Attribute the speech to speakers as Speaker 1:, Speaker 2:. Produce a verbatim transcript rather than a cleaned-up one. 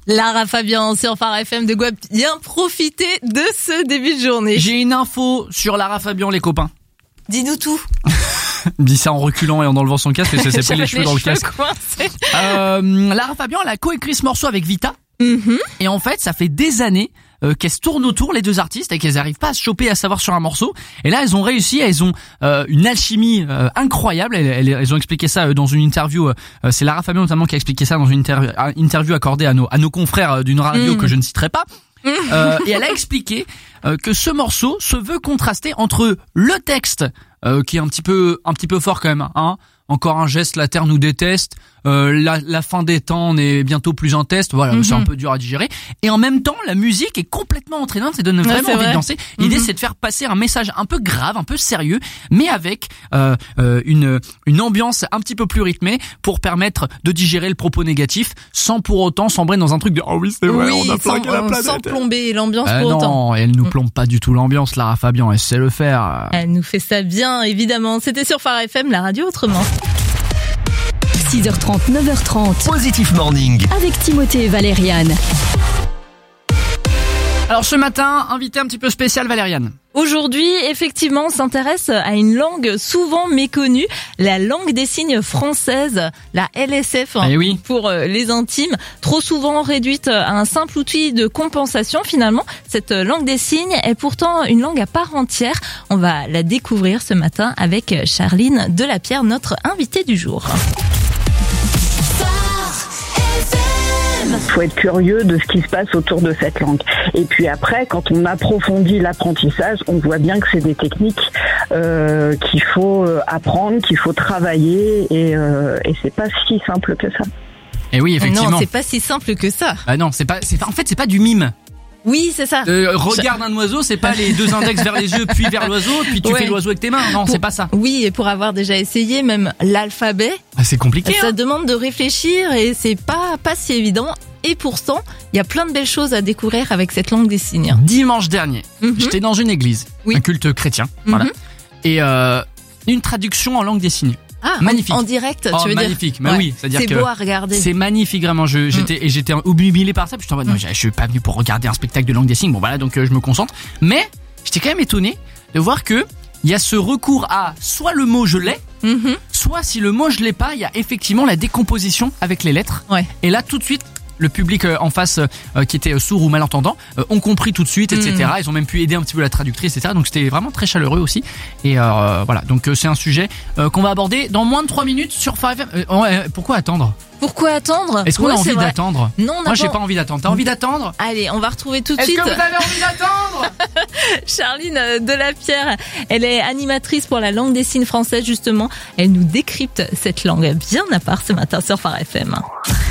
Speaker 1: Lara Fabian sur Phare F M, de quoi bien profiter de ce début de journée.
Speaker 2: J'ai une info sur Lara Fabian, les copains.
Speaker 1: Dis-nous tout.
Speaker 2: Dit ça en reculant et en enlevant son casque, parce que c'est pris les cheveux dans le casque. Euh, Lara Fabian, elle a coécrit ce morceau avec Vita.
Speaker 1: Mm-hmm.
Speaker 2: Et en fait, ça fait des années euh, qu'elles se tournent autour, les deux artistes, et qu'elles n'arrivent pas à se choper, à savoir sur un morceau. Et là, elles ont réussi, elles ont euh, une alchimie euh, incroyable. Elles, elles, elles ont expliqué ça euh, dans une interview. Euh, c'est Lara Fabian notamment qui a expliqué ça dans une inter- interview accordée à nos, à nos confrères d'une radio mm. que je ne citerai pas. Euh, et elle a expliqué euh, que ce morceau se veut contraster entre le texte, euh, qui est un petit peu, un petit peu fort quand même, hein. Encore un geste, la terre nous déteste. Euh, la, la fin des temps, on est bientôt plus en test. Voilà, mm-hmm. c'est un peu dur à digérer. Et en même temps, la musique est complètement entraînante. Ça donne vraiment
Speaker 1: ouais,
Speaker 2: envie
Speaker 1: vrai.
Speaker 2: de danser. L'idée, mm-hmm. c'est de faire passer un message un peu grave, un peu sérieux, mais avec euh, euh, une une ambiance un petit peu plus rythmée pour permettre de digérer le propos négatif, sans pour autant sombrer dans un truc de oh oui c'est vrai,
Speaker 1: oui,
Speaker 2: on a
Speaker 1: sans,
Speaker 2: plaqué la planète.
Speaker 1: sans plomber l'ambiance
Speaker 2: euh,
Speaker 1: pour
Speaker 2: non,
Speaker 1: autant.
Speaker 2: Non, elle nous plombe pas du tout l'ambiance, Lara Fabian. Elle sait le faire.
Speaker 1: Elle nous fait ça bien, évidemment. C'était sur Phare F M, la radio autrement.
Speaker 3: six heures trente, neuf heures trente.
Speaker 4: Positif Morning.
Speaker 3: Avec Timothée et Valériane.
Speaker 2: Alors ce matin, invité un petit peu spécial, Valériane.
Speaker 1: Aujourd'hui, effectivement, on s'intéresse à une langue souvent méconnue, la langue des signes française, la L S F, hein,
Speaker 2: eh oui.
Speaker 1: pour les intimes, trop souvent réduite à un simple outil de compensation finalement. Cette langue des signes est pourtant une langue à part entière. On va la découvrir ce matin avec Charline Delapierre, notre invitée du jour.
Speaker 5: Il faut être curieux de ce qui se passe autour de cette langue. Et puis après, quand on approfondit l'apprentissage, on voit bien que c'est des techniques euh, qu'il faut apprendre, qu'il faut travailler, et, euh, et c'est pas si simple que ça.
Speaker 2: Et oui, effectivement.
Speaker 1: Non, c'est pas si simple que ça.
Speaker 2: Ah non, c'est pas, c'est pas, en fait, c'est pas du mime.
Speaker 1: Oui, c'est ça.
Speaker 2: Euh, regarde un oiseau, c'est pas les deux index vers les yeux, puis vers l'oiseau, puis tu ouais. fais l'oiseau avec tes mains. Non,
Speaker 1: pour,
Speaker 2: c'est pas ça.
Speaker 1: Oui, et pour avoir déjà essayé même l'alphabet,
Speaker 2: ah, c'est compliqué.
Speaker 1: Ça
Speaker 2: hein.
Speaker 1: demande de réfléchir et c'est pas pas si évident. Et pourtant, il y a plein de belles choses à découvrir avec cette langue des signes.
Speaker 2: Dimanche dernier, mm-hmm. j'étais dans une église, oui. un culte chrétien, mm-hmm. voilà, et euh, une traduction en langue des signes.
Speaker 1: Ah,
Speaker 2: magnifique.
Speaker 1: En, en direct,
Speaker 2: oh,
Speaker 1: tu veux
Speaker 2: magnifique.
Speaker 1: dire
Speaker 2: Magnifique, bah
Speaker 1: ouais.
Speaker 2: oui, c'est-à-dire
Speaker 1: c'est
Speaker 2: que
Speaker 1: beau à regarder.
Speaker 2: C'est magnifique, vraiment. Je, j'étais, mm. et j'étais obnubilé par ça. Puis je suis en mode, non, je suis pas venu pour regarder un spectacle de langue des signes. Bon, voilà, donc euh, je me concentre. Mais j'étais quand même étonné de voir que il y a ce recours à soit le mot je l'ai, mm-hmm. soit si le mot je l'ai pas, il y a effectivement la décomposition avec les lettres.
Speaker 1: Ouais. Et
Speaker 2: là, tout de suite, le public en face euh, qui était sourd ou malentendant euh, ont compris tout de suite, et cetera. Mmh. Ils ont même pu aider un petit peu la traductrice, et cetera. Donc c'était vraiment très chaleureux aussi. Et euh, voilà, donc euh, c'est un sujet euh, qu'on va aborder dans moins de trois minutes sur Phare F M. Euh, ouais, pourquoi attendre ?
Speaker 1: Pourquoi attendre ?
Speaker 2: Est-ce qu'on
Speaker 1: ouais,
Speaker 2: a envie d'attendre ?
Speaker 1: Non, on a
Speaker 2: Moi, j'ai
Speaker 1: pas...
Speaker 2: pas envie d'attendre. T'as envie d'attendre ?
Speaker 1: Allez, on va retrouver tout de
Speaker 2: Est-ce
Speaker 1: suite.
Speaker 2: Est-ce que vous avez envie d'attendre ?
Speaker 1: Charline Delapierre, elle est animatrice pour la langue des signes française, justement. Elle nous décrypte cette langue bien à part ce matin sur Phare F M.